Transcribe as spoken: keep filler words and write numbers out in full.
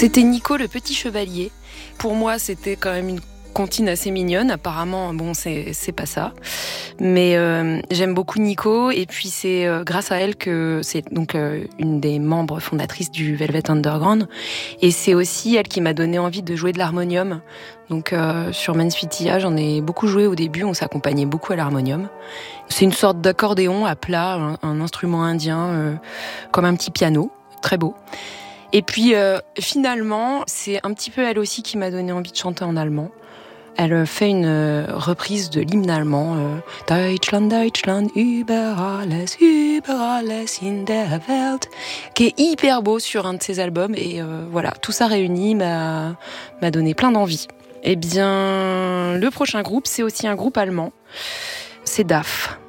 C'était Nico le petit chevalier. Pour moi, c'était quand même une comptine assez mignonne. Apparemment, bon, c'est, c'est pas ça. Mais euh, j'aime beaucoup Nico. Et puis, c'est euh, grâce à elle que c'est donc euh, une des membres fondatrices du Velvet Underground. Et c'est aussi elle qui m'a donné envie de jouer de l'harmonium. Donc, euh, sur Mansfitia, j'en ai beaucoup joué au début. On s'accompagnait beaucoup à l'harmonium. C'est une sorte d'accordéon à plat, un, un instrument indien, euh, comme un petit piano. Très beau. Et puis, euh, finalement, c'est un petit peu elle aussi qui m'a donné envie de chanter en allemand. Elle fait une euh, reprise de l'hymne allemand euh, Deutschland, Deutschland, über alles, über alles in der Welt, qui est hyper beau sur un de ses albums. Et euh, voilà, tout ça réuni m'a, m'a donné plein d'envie. Eh bien, le prochain groupe, c'est aussi un groupe allemand. C'est D A F.